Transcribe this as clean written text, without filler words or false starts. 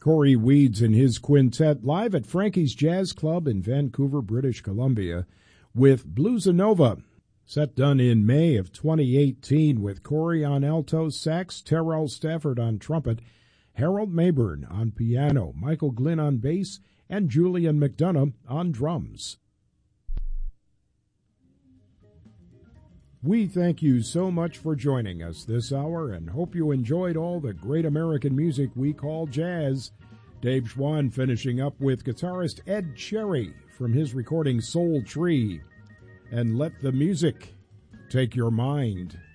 Corey Weeds and his quintet live at Frankie's Jazz Club in Vancouver, British Columbia with Bluesanova. Set done in May of 2018 with Corey on alto sax, Terrell Stafford on trumpet, Harold Mayburn on piano, Michael Glynn on bass, and Julian McDonough on drums. We thank you so much for joining us this hour and hope you enjoyed all the great American music we call jazz. Dave Schwann finishing up with guitarist Ed Cherry from his recording Soul Tree. And let the music take your mind.